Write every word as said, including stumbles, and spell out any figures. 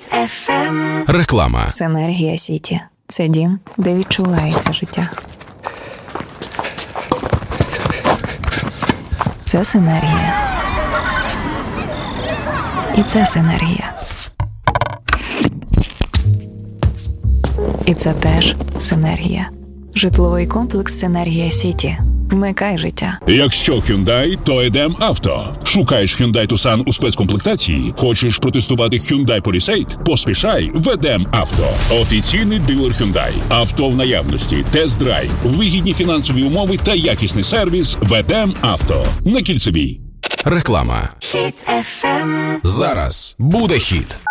еф ем. Реклама. Синергія Сіті. Це дім, де відчувається життя. Це синергія. І це синергія. І це теж синергія. Житловий комплекс «Синергія Сіті». Вмикай життя. Якщо Hyundai, то Едем Авто. Шукаєш Hyundai Tucson у спецкомплектації? Хочеш протестувати Hyundai Palisade? Поспішай в Едем Авто. Офіційний дилер Hyundai. Авто в наявності, тест-драйв, вигідні фінансові умови та якісний сервіс в Едем Авто. На Кільцевій. Реклама. Хіт еф ем. Зараз буде хіт.